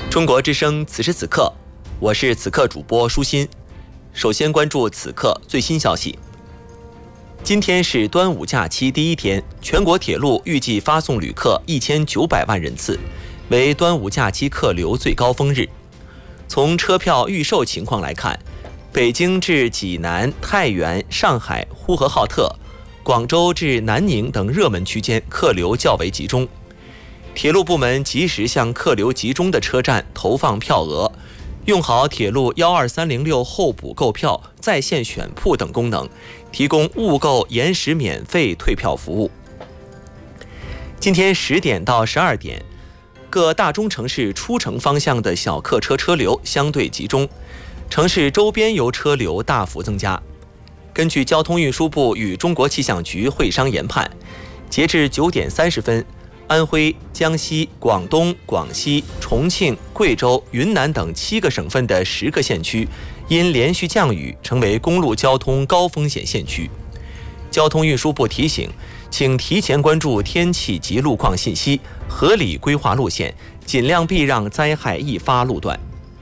中国之声此时此刻，我是此刻主播舒心。首先关注此刻最新消息。今天是端午假期第一天，全国铁路预计发送旅客1900万人次，为端午假期客流最高峰日。从车票预售情况来看，北京至济南、太原、上海、呼和浩特、广州至南宁等热门区间客流较为集中。铁路部门及时向客流集中的车站投放票额，用好铁路12306候补购票、在线选铺等功能，提供误购延时免费退票服务。今天10点到12点，各大中城市出城方向的小客车车流相对集中，城市周边游车流大幅增加。根据交通运输部与中国气象局会商研判，截至9点30分，安徽、江西、广东、广西、重庆、贵州、云南等7个省份的10个县区因连续降雨成为公路交通高风险县区。交通运输部提醒，请提前关注天气及路况信息，合理规划路线，尽量避让灾害易发路段。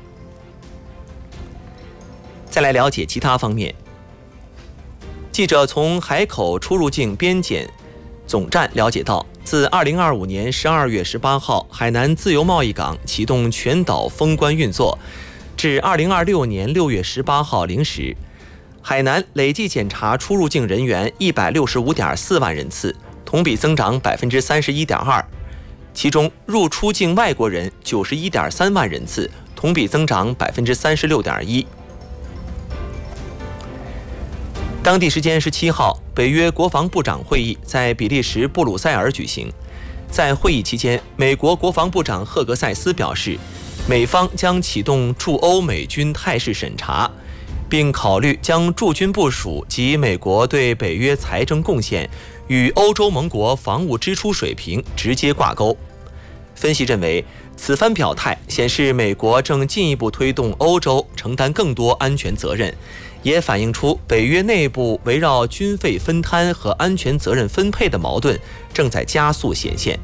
再来了解其他方面。记者从海口出入境边检总站了解到，自2025年12月18号海南自由贸易港启动全岛封关运作，至2026年6月18号零时，海南累计检查出入境人员165.4万人次，同比增长31.2%，其中入出境外国人91.3万人次，同比增长36.1%。当地时间17号，北约国防部长会议在比利时布鲁塞尔举行。在会议期间，美国国防部长赫格塞斯表示，美方将启动驻欧美军态势审查，并考虑将驻军部署及美国对北约财政贡献与欧洲盟国防务支出水平直接挂钩。分析认为，此番表态显示美国正进一步推动欧洲承担更多安全责任，也反映出北约内部围绕军费分摊和安全责任分配的矛盾正在加速显现。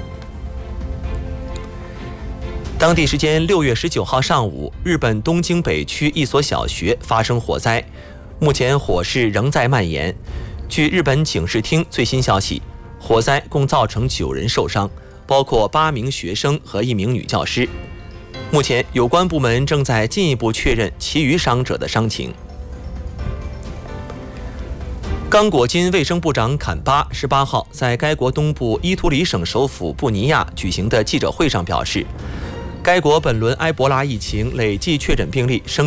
当地时间6月19号上午，日本东京北区一所小学发生火灾，目前火势仍在蔓延。据日本警视厅最新消息，火灾共造成9人受伤，包括8名学生和1名女教师。目前有关部门正在进一步确认其余伤者的伤情。刚果金卫生部长坎巴18号在该国东部伊图里省首府布尼亚举行的记者会上表示，该国本轮埃博拉疫情累计确诊病例升